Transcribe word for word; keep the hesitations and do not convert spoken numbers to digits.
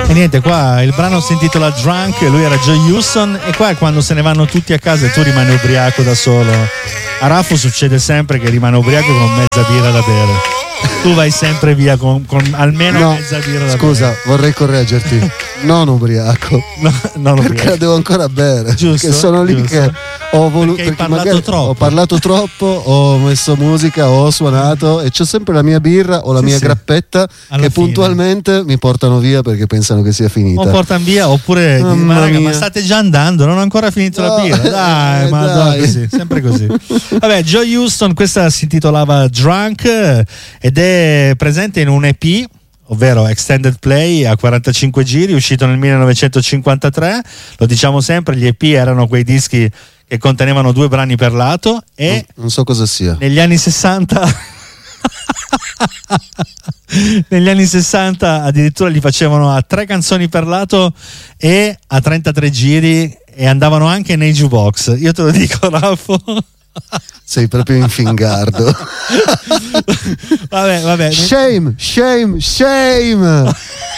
E niente, qua il brano si intitola Drunk, lui era Joe Houston, e qua è quando se ne vanno tutti a casa e tu rimani ubriaco da solo. A Raffo succede sempre che rimane ubriaco con mezza birra da bere. Tu vai sempre via con, con almeno no, mezza birra da scusa, bere. vorrei correggerti. Non ubriaco. No, non perché ubriaco. la devo ancora bere. Giusto, Perché sono lì giusto. che ho voluto. Perché hai parlato troppo. Ho parlato troppo, ho messo musica, ho suonato e c'ho sempre la mia birra o la Sì, mia sì. grappetta Alla che fine. puntualmente mi portano via perché pensano che sia finita. O portano via, oppure Mamma ma, raga, mia. ma state già andando, non ho ancora finito No, la birra. Dai, eh, ma dai. no, così, sempre così. Vabbè, Joe Houston, questa si intitolava Drunk eh, ed è presente in un E P, ovvero Extended Play a quarantacinque giri, uscito nel millenovecentocinquantatré. Lo diciamo sempre, gli E P erano quei dischi che contenevano due brani per lato e non, non so cosa sia. negli anni sessanta negli anni sessanta addirittura li facevano a tre canzoni per lato e a trentatré giri e andavano anche nei jukebox. Io te lo dico, Raffo. Sei proprio in fingardo. Vabbè, vabbè. Shame, shame, shame.